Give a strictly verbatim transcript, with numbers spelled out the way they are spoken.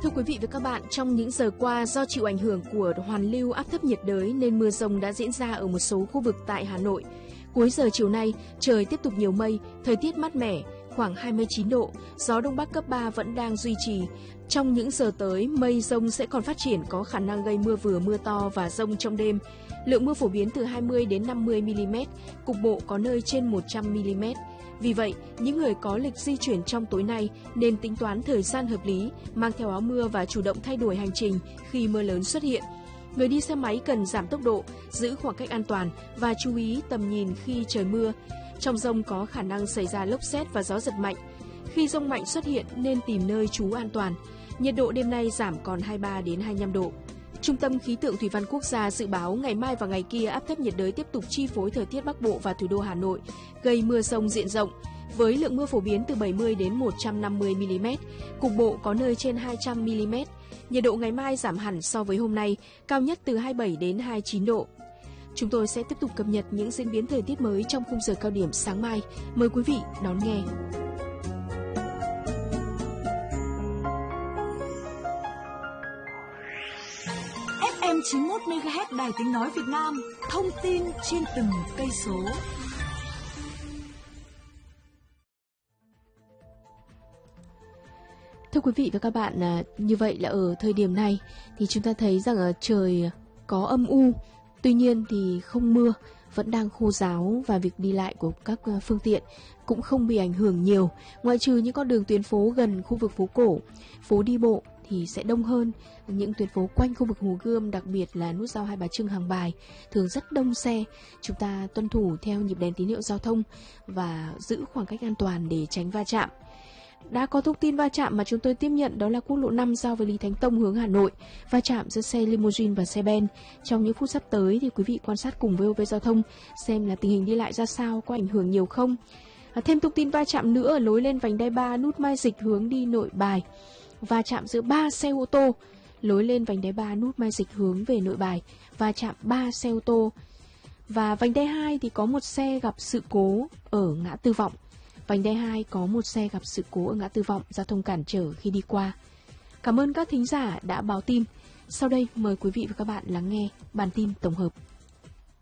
Thưa quý vị và các bạn, trong những giờ qua, do chịu ảnh hưởng của hoàn lưu áp thấp nhiệt đới nên mưa dông đã diễn ra ở một số khu vực tại Hà Nội. Cuối giờ chiều nay, trời tiếp tục nhiều mây, thời tiết mát mẻ, khoảng hai mươi chín độ, gió Đông Bắc cấp ba vẫn đang duy trì. Trong những giờ tới, mây dông sẽ còn phát triển, có khả năng gây mưa vừa mưa to và dông trong đêm. Lượng mưa phổ biến từ hai mươi đến năm mươi mi-li-mét, cục bộ có nơi trên một trăm mi-li-mét. Vì vậy, những người có lịch di chuyển trong tối nay nên tính toán thời gian hợp lý, mang theo áo mưa và chủ động thay đổi hành trình khi mưa lớn xuất hiện. Người đi xe máy cần giảm tốc độ, giữ khoảng cách an toàn và chú ý tầm nhìn khi trời mưa. Trong dông có khả năng xảy ra lốc sét và gió giật mạnh. Khi dông mạnh xuất hiện nên tìm nơi trú an toàn. Nhiệt độ đêm nay giảm còn hai mươi ba đến hai mươi lăm độ. Trung tâm Khí tượng Thủy văn Quốc gia dự báo ngày mai và ngày kia áp thấp nhiệt đới tiếp tục chi phối thời tiết Bắc Bộ và thủ đô Hà Nội, gây mưa dông diện rộng, với lượng mưa phổ biến từ bảy mươi đến một trăm năm mươi mi-li-mét, cục bộ có nơi trên hai trăm mi-li-mét. Nhiệt độ ngày mai giảm hẳn so với hôm nay, cao nhất từ hai mươi bảy đến hai mươi chín độ. Chúng tôi sẽ tiếp tục cập nhật những diễn biến thời tiết mới trong khung giờ cao điểm sáng mai. Mời quý vị đón nghe. ép em chín mươi mốt mê ga héc Đài Tiếng Nói Việt Nam, thông tin trên từng cây số. Thưa quý vị và các bạn, như vậy là ở thời điểm này thì chúng ta thấy rằng trời có âm u, tuy nhiên thì không mưa, vẫn đang khô ráo và việc đi lại của các phương tiện cũng không bị ảnh hưởng nhiều, ngoại trừ những con đường tuyến phố gần khu vực phố cổ, phố đi bộ thì sẽ đông hơn. Những tuyến phố quanh khu vực Hồ Gươm, đặc biệt là nút giao Hai Bà Trưng, Hàng Bài thường rất đông xe. Chúng ta tuân thủ theo nhịp đèn tín hiệu giao thông và giữ khoảng cách an toàn để tránh va chạm. Đã có thông tin va chạm mà chúng tôi tiếp nhận, đó là quốc lộ năm giao với Lý Thánh Tông hướng Hà Nội, va chạm giữa xe limousine và xe ben. Trong những phút sắp tới thì quý vị quan sát cùng với ô vê Giao thông xem là tình hình đi lại ra sao, có ảnh hưởng nhiều không. À, thêm thông tin va chạm nữa ở lối lên vành đai ba nút Mai Dịch hướng đi Nội Bài, va chạm giữa ba xe ô tô. Lối lên vành đai ba nút Mai Dịch hướng về Nội Bài, va chạm ba xe ô tô. Và vành đai hai thì có một xe gặp sự cố ở ngã tư Vọng. Vành đai hai có một xe gặp sự cố ở ngã tư Vọng, giao thông cản trở khi đi qua. Cảm ơn các thính giả đã báo tin. Sau đây mời quý vị và các bạn lắng nghe bản tin tổng hợp.